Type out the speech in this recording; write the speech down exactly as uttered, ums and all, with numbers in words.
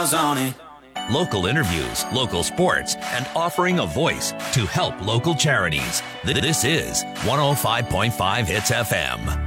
miles on it. Local interviews, local sports, and offering a voice to help local charities. This is one oh five point five Hits F M.